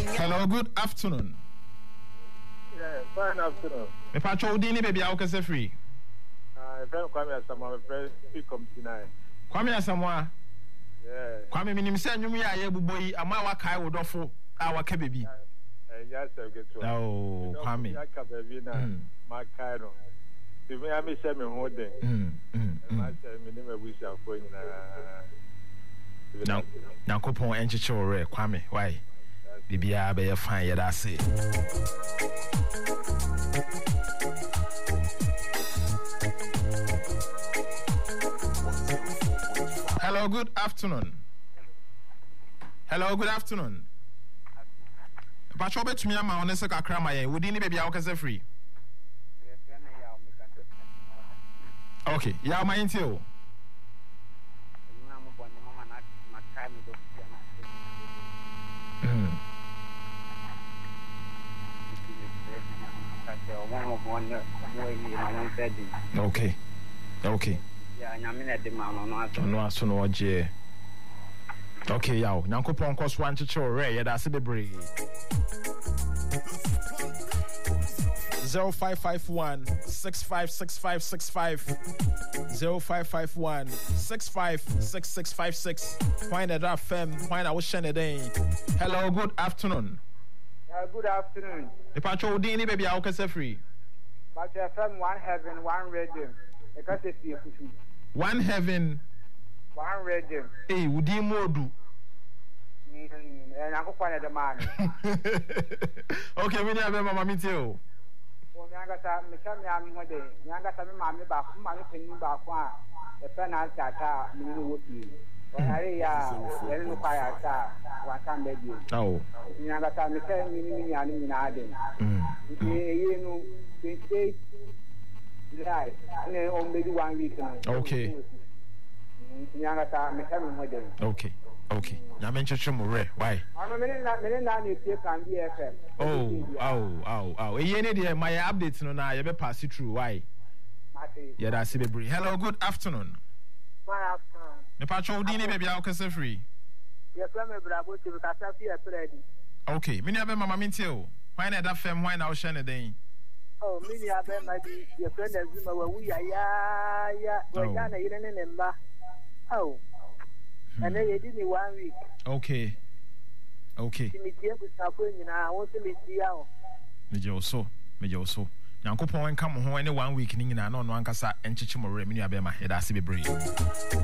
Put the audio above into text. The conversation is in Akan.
Hello, good afternoon. Yeah, fine afternoon. Me pacho udini baby how can say free? Friend Kwame Asamoah, friend speak come tonight. Kwame Asamoah. Yeah. Kwame minim say nwum ya ye bubo yi ama wa kai wodofo a wa ka baby. Yes, I get to. Oh, Kwame. Ya ka baby na ma kai no. Ti me am say me ho den. Ma say me name abusia fo nyina. Na kopon encheche ore Kwame, why? Bibia be ye fine ye da say. Hello, good afternoon. Hello, good afternoon. Pacho betumi ama one se kakra ma yen. Wodi ni baby a wokase free. Okay, ya ma yenti o. Okay. Okay. Yeah, nyamina de ma no aso no oje. Okay, yaw. Nyankopon kos wan chiche ore ye da se bebre. 0551 656565 0551 656656. Find that FM. Find our channel day. Hello, good afternoon. Good afternoon. The patrol dini baby how can say free. But FM one heaven, one radio. Because it's the One heaven, one radio. Hey, udi modu. And I'm going to the man. Okay, we have Mama Mitio. Yangasa, Micham Yamode, Yangasa, Mammy back, Mammy Penny back, the pen and tata, Minuki. Area, Yellow Fire, one time baby. Oh, Yangasa, Michel, Mini, and Adam. You know, 28 July, and maybe 1 week. Okay. Yangasa, Michel, okay. Okay. Now mention Chumure. Why? I'm a minute now. You can be FM. Oh. You need my updates no now. You be pass it through. Why? Yeah, that's it. Hello, good afternoon. Good afternoon. Me patrol dini baby how can say free. Yes, I'm a bravo to Casafia ready. Okay. Me never Mama Mintio. Why not that fam? Why now shine a day? Oh, me have my dear your friend Zuma where we are. Yeah. We're gonna eat an ember. Oh. And then you did me 1 week. Okay. Okay. Mejo so. Nyankopon come home any 1 week ni na no ankasa enchichi mo re me nua be ma he da se bebre.